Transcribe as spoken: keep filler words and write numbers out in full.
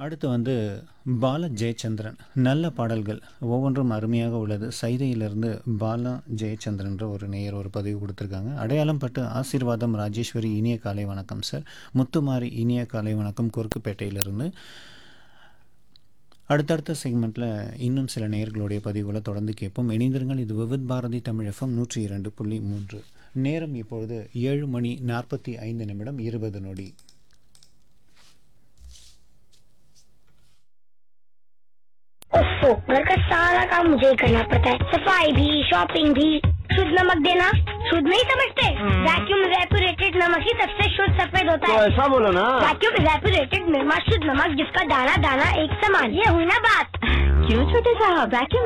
அடுத்து வந்து பால ஜெயச்சந்திரன். நல்ல பாடல்கள் ஒவ்வொன்றும் அருமையாக உள்ளது. சைதையிலிருந்து பாலா ஜெயச்சந்திரன்ற ஒரு நேயர் ஒரு பதிவு கொடுத்துருக்காங்க. அடையாளம் பட்டு ஆசீர்வாதம் ராஜேஸ்வரி இனிய காலை வணக்கம் சார். முத்துமாரி இனிய காலை வணக்கம் குறுக்குப்பேட்டையிலிருந்து. அடுத்தடுத்த செக்மெண்ட்டில் இன்னும் சில நேயர்களுடைய பதிவுகளை தொடர்ந்து கேட்போம். இணைந்திருங்கள். இது விவித் பாரதி தமிழ் எஃப்எம் நூற்றி இரண்டு புள்ளி மூன்று. நேரம் இப்பொழுது ஏழு மணி நாற்பத்தி ஐந்து நிமிடம் இருபது நொடி. ओफो, घर का सारा काम मुझे ही करना पड़ता है। सफाई भी, शॉपिंग भी। शुद्ध नमक देना शुद्ध नहीं समझते? वैक्यूम रेपुरेटेड नमक ही सबसे शुद्ध सफेद होता तो है। ऐसा बोलो ना। वैक्यूम रेपुरेटेड निर्मा शुद्ध नमक, जिसका दाना दाना एक समान। ये हुई ना बात। क्यों छोटे साहब, वैक्यूम